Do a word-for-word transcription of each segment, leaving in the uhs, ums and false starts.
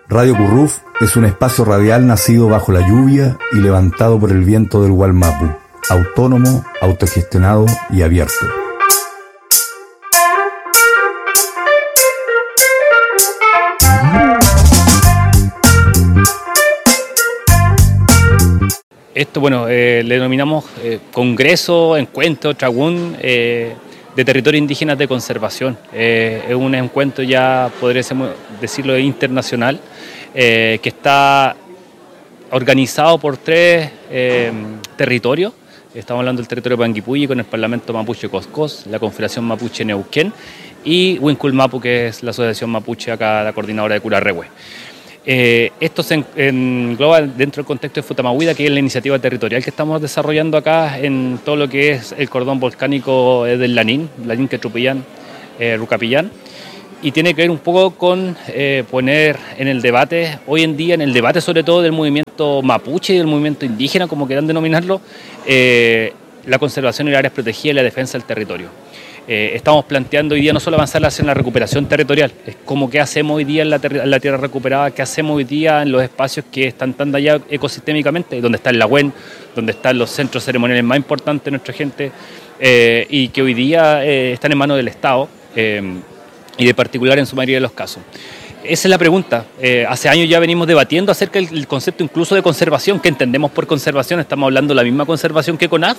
Radio Curruf es un espacio radial nacido bajo la lluvia y levantado por el viento del Wallmapu, autónomo, autogestionado y abierto. Esto, bueno, eh, le denominamos eh, Congreso, Encuentro, Tragún eh, de Territorios Indígenas de Conservación. Eh, es un encuentro ya, podríamos decirlo, internacional, eh, que está organizado por tres eh, territorios. Estamos hablando del territorio Panguipulli con el Parlamento Mapuche Coscos, la Confederación Mapuche Neuquén y Huincul-Mapu, que es la Asociación Mapuche, acá la coordinadora de Curarrehue. Eh, esto se engloba dentro del contexto de Futamahuida, que es la iniciativa territorial que estamos desarrollando acá en todo lo que es el cordón volcánico del Lanín, Lanín Quetrupillán, eh, Rucapillán, y tiene que ver un poco con eh, poner en el debate, hoy en día en el debate sobre todo del movimiento mapuche y del movimiento indígena, como quieran denominarlo, eh, la conservación de las áreas protegidas y la defensa del territorio. Eh, estamos planteando hoy día no solo avanzar hacia la recuperación territorial, es como qué hacemos hoy día en la, en la tierra recuperada, qué hacemos hoy día en los espacios que están tan allá ecosistémicamente, donde está el Lagüen, donde están los centros ceremoniales más importantes de nuestra gente eh, y que hoy día eh, están en manos del Estado eh, y de particular en su mayoría de los casos. Esa es la pregunta. Eh, hace años ya venimos debatiendo acerca del concepto incluso de conservación, que entendemos por conservación, estamos hablando de la misma conservación que CONAF,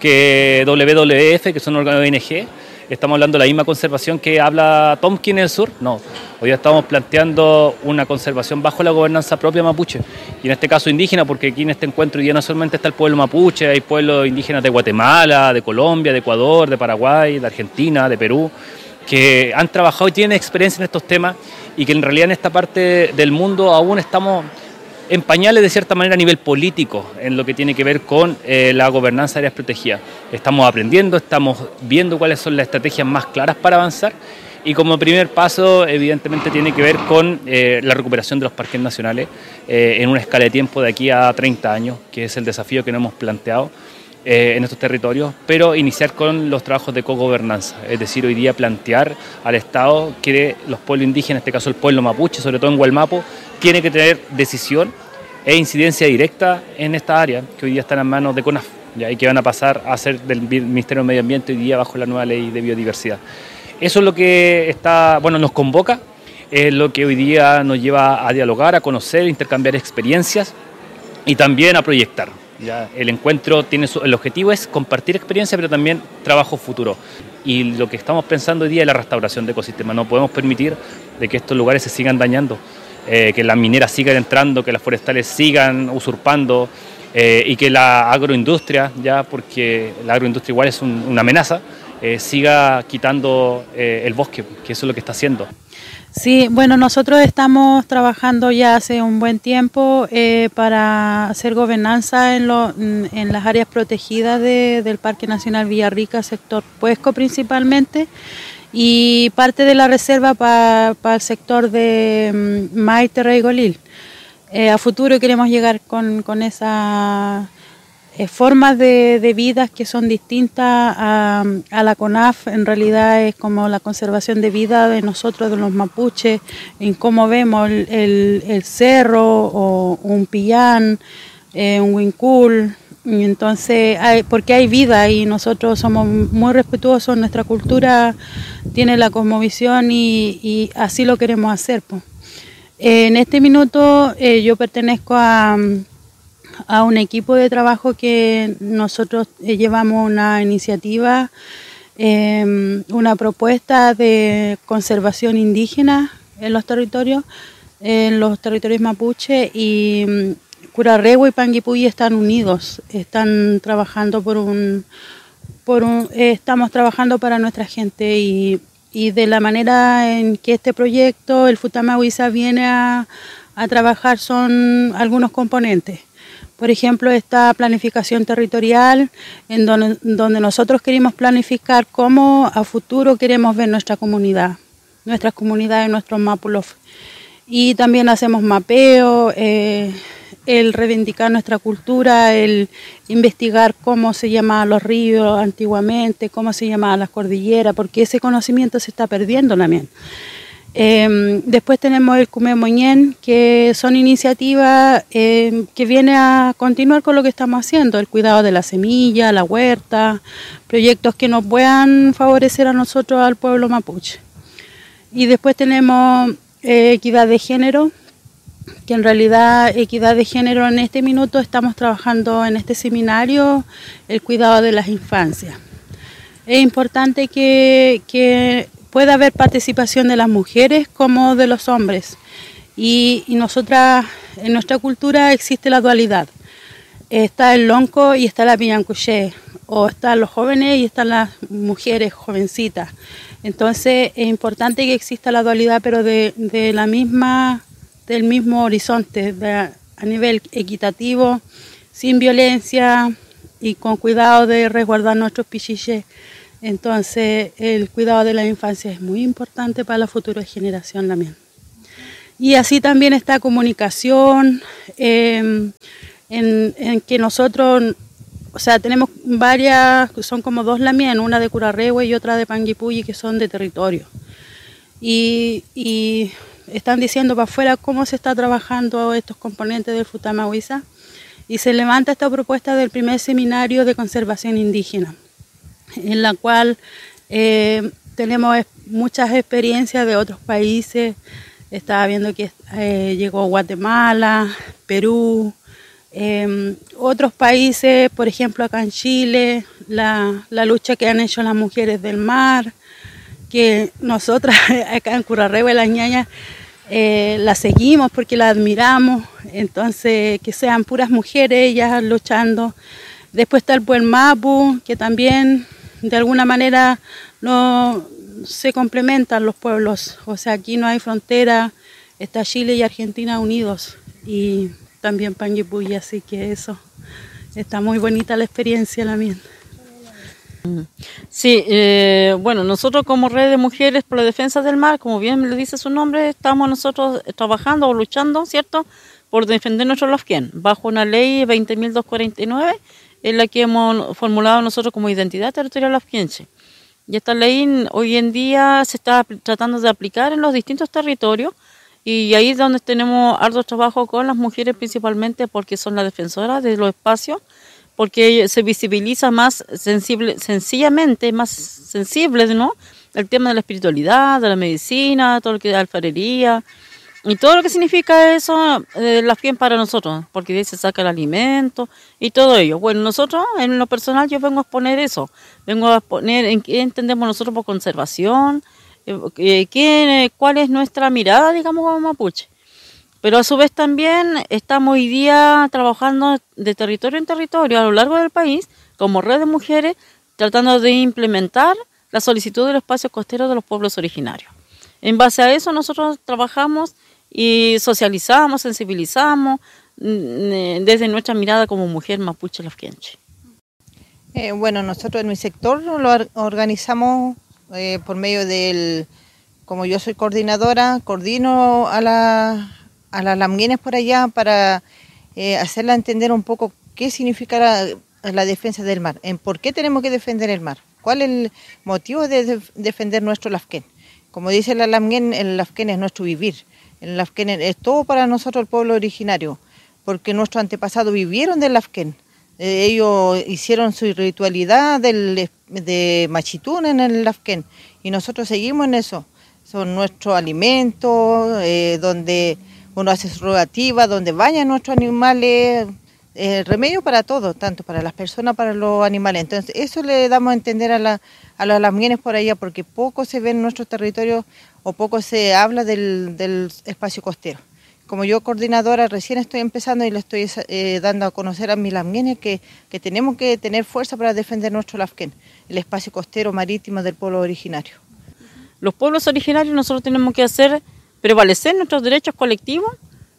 que W W F, que son órganos de O N G. ¿Estamos hablando de la misma conservación que habla Tomkin en el sur? No, hoy día estamos planteando una conservación bajo la gobernanza propia mapuche, y en este caso indígena, porque aquí en este encuentro hoy día no solamente está el pueblo mapuche, hay pueblos indígenas de Guatemala, de Colombia, de Ecuador, de Paraguay, de Argentina, de Perú, que han trabajado y tienen experiencia en estos temas, y que en realidad en esta parte del mundo aún estamos en pañales de cierta manera a nivel político en lo que tiene que ver con eh, la gobernanza de áreas protegidas. Estamos aprendiendo, estamos viendo cuáles son las estrategias más claras para avanzar, y como primer paso evidentemente tiene que ver con eh, la recuperación de los parques nacionales eh, en una escala de tiempo de aquí a treinta años, que es el desafío que nos hemos planteado eh, en estos territorios, pero iniciar con los trabajos de cogobernanza, es decir, hoy día plantear al Estado que los pueblos indígenas, en este caso el pueblo mapuche, sobre todo en Wallmapu, tiene que tener decisión e incidencia directa en esta área, que hoy día están en manos de CONAF, ¿ya? Y que van a pasar a ser del Ministerio de Medio Ambiente hoy día bajo la nueva ley de biodiversidad. Eso es lo que está, bueno, nos convoca, es lo que hoy día nos lleva a dialogar, a conocer, intercambiar experiencias y también a proyectar. ¿Ya? El encuentro tiene su, el objetivo es compartir experiencia, pero también trabajo futuro. Y lo que estamos pensando hoy día es la restauración de ecosistemas. No podemos permitir de que estos lugares se sigan dañando. Eh, que las mineras sigan entrando, que las forestales sigan usurpando eh, y que la agroindustria, ya porque la agroindustria igual es un, una amenaza, eh, siga quitando eh, el bosque, que eso es lo que está haciendo. Sí, bueno, nosotros estamos trabajando ya hace un buen tiempo eh, para hacer gobernanza en, lo, en las áreas protegidas de, del Parque Nacional Villarrica, sector Puesco principalmente, y parte de la reserva para pa el sector de um, Maite, Rey Golil. Eh, a futuro queremos llegar con, con esas eh, formas de, de vidas que son distintas a, a la CONAF. En realidad es como la conservación de vida de nosotros, de los mapuches, en cómo vemos el, el, el cerro o un pillán, eh, un huincul. Y entonces, hay, porque hay vida y nosotros somos muy respetuosos, nuestra cultura tiene la cosmovisión y, y así lo queremos hacer. Pues. En este minuto eh, yo pertenezco a, a un equipo de trabajo que nosotros eh, llevamos una iniciativa, eh, una propuesta de conservación indígena en los territorios, en los territorios mapuche, y Curarrehue y Panguipulli están unidos, están trabajando por un, por un eh, estamos trabajando para nuestra gente y, y de la manera en que este proyecto, el Futamahuiza, viene a, a trabajar son algunos componentes. Por ejemplo, esta planificación territorial, en donde, donde nosotros queremos planificar cómo a futuro queremos ver nuestra comunidad, nuestras comunidades, nuestros mápulos. Y también hacemos mapeo, eh, el reivindicar nuestra cultura, el investigar cómo se llamaban los ríos antiguamente, cómo se llamaban las cordilleras, porque ese conocimiento se está perdiendo también. Eh, después tenemos el Cumemoñén, que son iniciativas eh, que vienen a continuar con lo que estamos haciendo, el cuidado de la semilla, la huerta, proyectos que nos puedan favorecer a nosotros, al pueblo mapuche. Y después tenemos eh, equidad de género, que en realidad equidad de género en este minuto estamos trabajando en este seminario, el cuidado de las infancias. Es importante que, que pueda haber participación de las mujeres como de los hombres. Y, y nosotras, en nuestra cultura existe la dualidad. Está el lonco y está la piñancuché, o están los jóvenes y están las mujeres jovencitas. Entonces es importante que exista la dualidad, pero de, de la misma, del mismo horizonte, de, a nivel equitativo, sin violencia y con cuidado de resguardar nuestros pichiches. Entonces el cuidado de la infancia es muy importante para la futura generación también. Y así también está comunicación, eh, en, en que nosotros, o sea, tenemos varias, son como dos lamien, una de Curarrehue y otra de Panguipulli, que son de territorio. Y, y están diciendo para afuera cómo se está trabajando estos componentes del Futamahuiza. Y se levanta esta propuesta del primer seminario de conservación indígena, en la cual eh, tenemos muchas experiencias de otros países. Estaba viendo que eh, llegó Guatemala, Perú, eh, otros países, por ejemplo acá en Chile, la, la lucha que han hecho las mujeres del mar, que nosotras acá en Curarrehue, las ñañas, eh, la seguimos porque la admiramos. Entonces que sean puras mujeres ellas luchando. Después está el Pueblo Mapu, que también de alguna manera no se complementan los pueblos, o sea, aquí no hay frontera, está Chile y Argentina unidos, y también Panguipulli, así que eso, está muy bonita la experiencia la mía. Sí, eh, bueno, nosotros como Red de Mujeres por la Defensa del Mar, como bien le dice su nombre, estamos nosotros trabajando o luchando, ¿cierto?, por defender nuestro Lafquén, bajo una ley veinte mil doscientos cuarenta y nueve, en la que hemos formulado nosotros como identidad territorial lafquense. Y esta ley hoy en día se está tratando de aplicar en los distintos territorios, y ahí es donde tenemos arduo trabajo con las mujeres principalmente, porque son las defensoras de los espacios, porque se visibiliza más sensible, sencillamente, más sensible, ¿no?, el tema de la espiritualidad, de la medicina, todo lo que es alfarería, y todo lo que significa eso, eh, la fiel para nosotros, porque de ahí se saca el alimento y todo ello. Bueno, nosotros, en lo personal, yo vengo a exponer eso, vengo a exponer en qué entendemos nosotros por conservación, eh, qué, cuál es nuestra mirada, digamos, como mapuche. Pero a su vez también estamos hoy día trabajando de territorio en territorio a lo largo del país, como Red de Mujeres, tratando de implementar la solicitud del espacio costero de los pueblos originarios. En base a eso nosotros trabajamos y socializamos, sensibilizamos desde nuestra mirada como mujer mapuche lafquenche. Eh, bueno, nosotros en mi sector lo organizamos eh, por medio del, como yo soy coordinadora, coordino a, la, a las lamguenes por allá para eh, hacerla entender un poco qué significa la, la defensa del mar, en por qué tenemos que defender el mar, cuál es el motivo de def defender nuestro Lafquén. Como dice la lamguén, el Lafquén es nuestro vivir. El Lafquén es todo para nosotros, el pueblo originario, porque nuestros antepasados vivieron del Lafquén. Eh, ellos hicieron su ritualidad del, de Machitún en el Lafquén, y nosotros seguimos en eso. Son nuestros alimentos, eh, donde uno hace su rogativa, donde bañan nuestros animales, eh, remedio para todo, tanto para las personas, para los animales. Entonces eso le damos a entender a, la, a los lamguenes por allá, porque poco se ve en nuestro territorio o poco se habla del, del espacio costero. Como yo coordinadora recién estoy empezando y le estoy eh, dando a conocer a mis lamguenes que, que tenemos que tener fuerza para defender nuestro Lafquén, el espacio costero marítimo del pueblo originario. Los pueblos originarios nosotros tenemos que hacer prevalecer nuestros derechos colectivos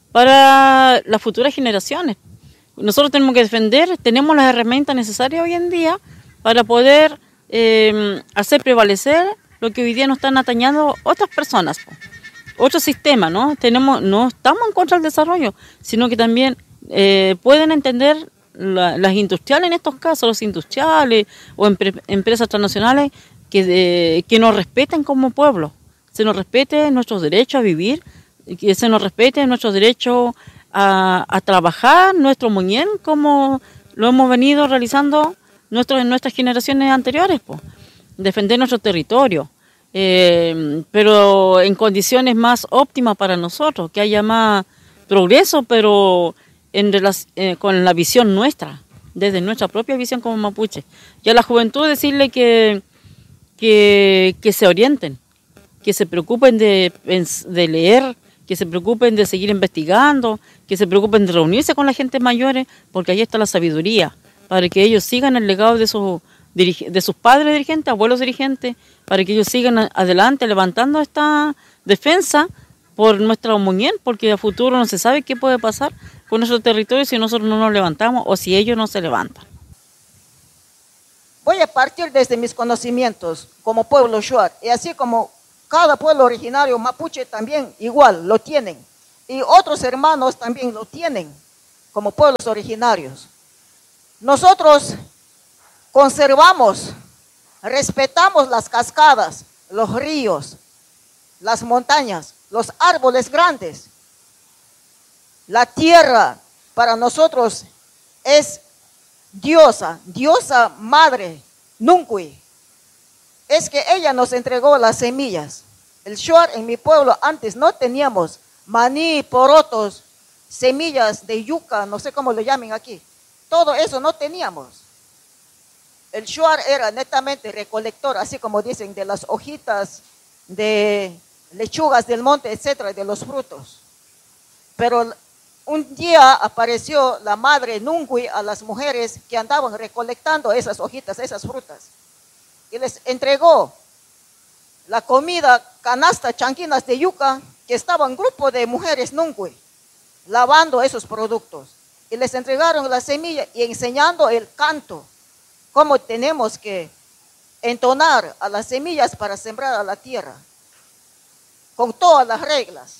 para las futuras generaciones. Nosotros tenemos que defender, tenemos las herramientas necesarias hoy en día para poder eh, hacer prevalecer lo que hoy día nos están atañando otras personas, otro sistema, ¿no? Tenemos, no estamos en contra del desarrollo, sino que también eh, pueden entender la, las industriales, en estos casos, los industriales o empre, empresas transnacionales que, de, que nos respeten como pueblo, se nos respete nuestros derechos a vivir, que se nos respete nuestro derecho a, a trabajar nuestro muñén como lo hemos venido realizando nuestros, en nuestras generaciones anteriores, pues. Defender nuestro territorio, eh, pero en condiciones más óptimas para nosotros, que haya más progreso, pero en relac- eh, con la visión nuestra, desde nuestra propia visión como mapuche. Y a la juventud decirle que, que, que se orienten, que se preocupen de, de leer, que se preocupen de seguir investigando, que se preocupen de reunirse con la gente mayores, porque ahí está la sabiduría, para que ellos sigan el legado de sus, de sus padres dirigentes, abuelos dirigentes, para que ellos sigan adelante levantando esta defensa por nuestra muñén, porque a futuro no se sabe qué puede pasar con nuestro territorio si nosotros no nos levantamos o si ellos no se levantan. Voy a partir desde mis conocimientos como pueblo shuar, y así como cada pueblo originario mapuche también igual lo tienen, y otros hermanos también lo tienen como pueblos originarios. Nosotros conservamos, respetamos las cascadas, los ríos, las montañas, los árboles grandes. La tierra para nosotros es diosa, diosa madre, Nuncuy. Es que ella nos entregó las semillas. El shuar en mi pueblo antes no teníamos maní, porotos, semillas de yuca, no sé cómo lo llamen aquí. Todo eso no teníamos. El shuar era netamente recolector, así como dicen, de las hojitas, de lechugas del monte, etcétera, de los frutos. Pero un día apareció la madre Nuncuy a las mujeres que andaban recolectando esas hojitas, esas frutas, y les entregó la comida, canasta, chanquinas de yuca, que estaba un grupo de mujeres Nuncuy lavando esos productos. Y les entregaron la semilla y enseñando el canto, cómo tenemos que entonar a las semillas para sembrar a la tierra, con todas las reglas.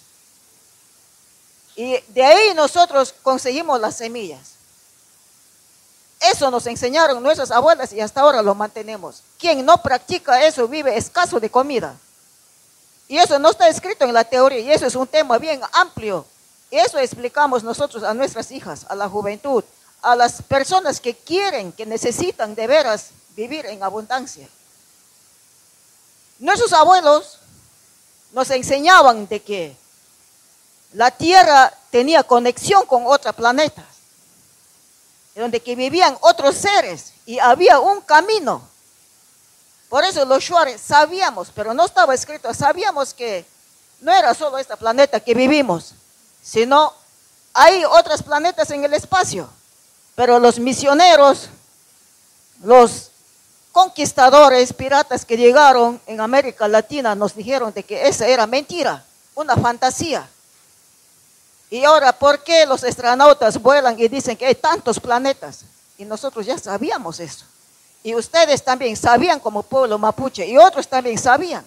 Y de ahí nosotros conseguimos las semillas. Eso nos enseñaron nuestras abuelas y hasta ahora lo mantenemos. Quien no practica eso vive escaso de comida. Y eso no está escrito en la teoría, y eso es un tema bien amplio. Y eso explicamos nosotros a nuestras hijas, a la juventud, a las personas que quieren, que necesitan de veras vivir en abundancia. Nuestros abuelos nos enseñaban de que la Tierra tenía conexión con otros planetas, donde que vivían otros seres y había un camino. Por eso los shuares sabíamos, pero no estaba escrito, sabíamos que no era solo este planeta que vivimos, sino hay otros planetas en el espacio. Pero los misioneros, los conquistadores, piratas que llegaron en América Latina nos dijeron de que esa era mentira, una fantasía. Y ahora, ¿por qué los astronautas vuelan y dicen que hay tantos planetas? Y nosotros ya sabíamos eso. Y ustedes también sabían como pueblo mapuche, y otros también sabían.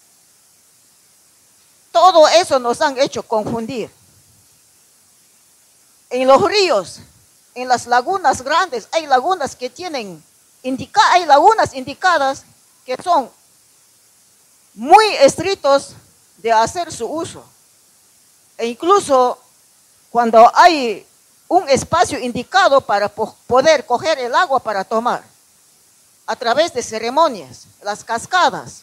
Todo eso nos han hecho confundir. En los ríos, en las lagunas grandes, hay lagunas que tienen, indica, hay lagunas indicadas que son muy estrictos de hacer su uso. E incluso cuando hay un espacio indicado para poder coger el agua para tomar, a través de ceremonias, las cascadas.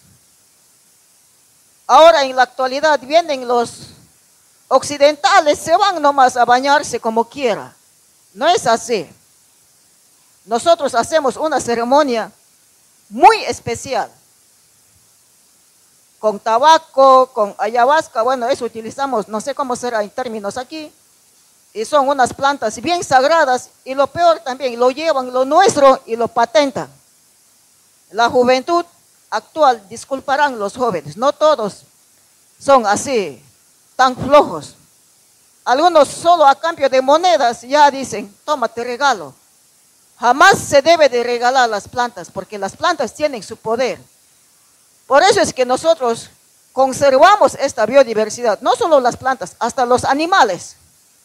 Ahora en la actualidad vienen los occidentales, se van nomás a bañarse como quiera. No es así. Nosotros hacemos una ceremonia muy especial, con tabaco, con ayahuasca, bueno, eso utilizamos, no sé cómo será en términos aquí, y son unas plantas bien sagradas, y lo peor también, lo llevan lo nuestro y lo patentan. La juventud actual, disculparán los jóvenes, no todos son así, tan flojos. Algunos solo a cambio de monedas ya dicen, toma, te regalo. Jamás se debe de regalar las plantas, porque las plantas tienen su poder. Por eso es que nosotros conservamos esta biodiversidad, no solo las plantas, hasta los animales.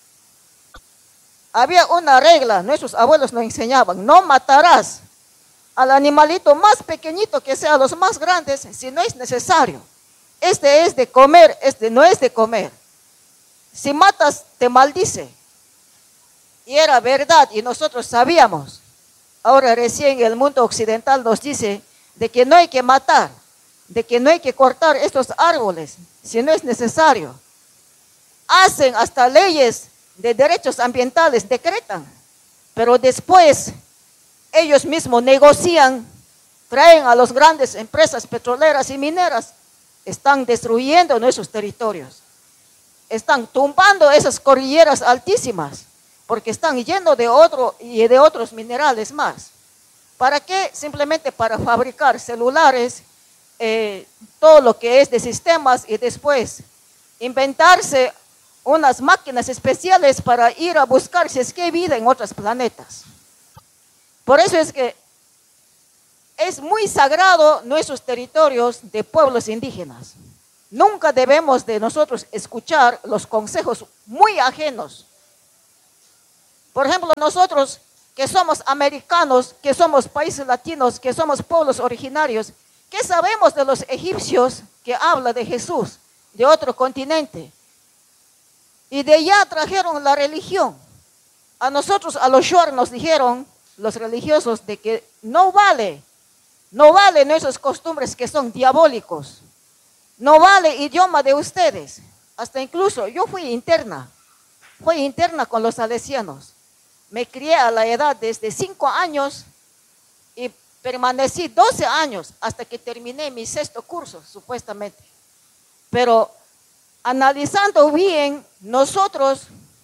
Había una regla, nuestros abuelos nos enseñaban, no matarás al animalito más pequeñito que sea los más grandes si no es necesario. este es de comer, este no es de comer. Si matas, te maldice. Y era verdad, y nosotros sabíamos. Ahora recién el mundo occidental nos dice de que no hay que matar, de que no hay que cortar estos árboles, si no es necesario. Hacen hasta leyes de derechos ambientales, decretan, pero después ellos mismos negocian, traen a las grandes empresas petroleras y mineras, están destruyendo nuestros territorios, están tumbando esas cordilleras altísimas, porque están llenos de otro y de otros minerales más. ¿Para qué? Simplemente para fabricar celulares, eh, todo lo que es de sistemas, y después inventarse unas máquinas especiales para ir a buscar si es que hay vida en otros planetas. Por eso es que es muy sagrado nuestros territorios de pueblos indígenas. Nunca debemos de nosotros escuchar los consejos muy ajenos. Por ejemplo, nosotros que somos americanos, que somos países latinos, que somos pueblos originarios, ¿qué sabemos de los egipcios que habla de Jesús, de otro continente? Y de allá trajeron la religión. A nosotros, a los Shuar, nos dijeron los religiosos de que no vale, no vale nuestras costumbres que son diabólicos. No vale idioma de ustedes. Hasta incluso yo fui interna, fui interna con los salesianos. Me crié a la edad desde cinco años y permanecí doce años hasta que terminé mi sexto curso, supuestamente. Pero analizando bien, nosotros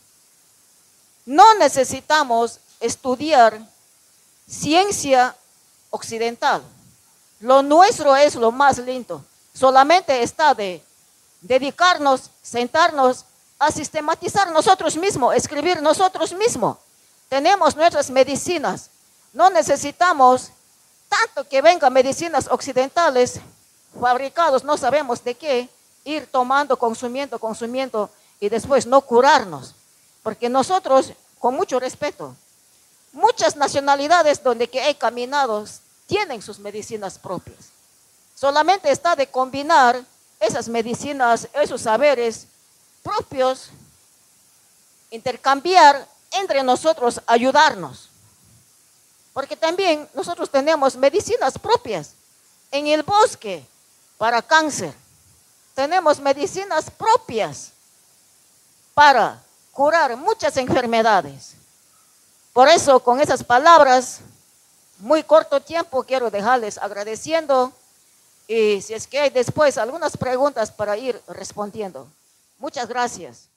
no necesitamos estudiar ciencia occidental. Lo nuestro es lo más lindo. Solamente está de dedicarnos, sentarnos a sistematizar nosotros mismos, escribir nosotros mismos. Tenemos nuestras medicinas. No necesitamos tanto que vengan medicinas occidentales fabricados, no sabemos de qué, ir tomando, consumiendo, consumiendo y después no curarnos. Porque nosotros, con mucho respeto, muchas nacionalidades donde que he caminado tienen sus medicinas propias. Solamente está de combinar esas medicinas, esos saberes propios, intercambiar entre nosotros, ayudarnos. Porque también nosotros tenemos medicinas propias en el bosque para cáncer. Tenemos medicinas propias para curar muchas enfermedades. Por eso, con esas palabras, muy corto tiempo, quiero dejarles agradeciendo. Y si es que hay después algunas preguntas para ir respondiendo. Muchas gracias.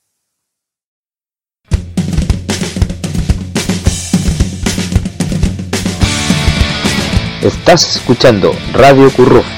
Estás escuchando Radio Curruf.